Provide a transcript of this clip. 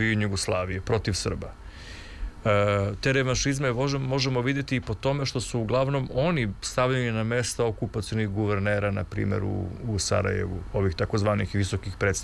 razbijanju Jugoslavije protiv Srba. Te revanšizme možemo vidjeti i po tome što su uglavnom oni stavljeni na mesta okupacionih guvernera, na primjer u Sarajevu, ovih takozvanih visokih predstavnika.